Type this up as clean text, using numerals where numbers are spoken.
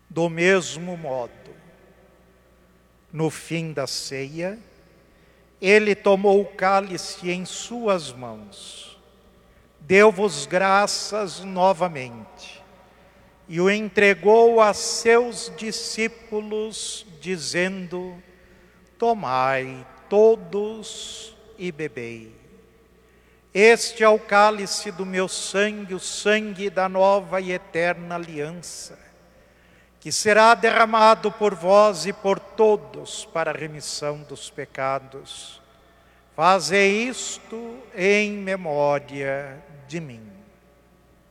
Do mesmo modo, no fim da ceia, ele tomou o cálice em suas mãos, deu-vos graças novamente e o entregou a seus discípulos, dizendo: tomai todos e bebei. Este é o cálice do meu sangue, o sangue da nova e eterna aliança, que será derramado por vós e por todos para a remissão dos pecados. Fazei isto em memória de mim.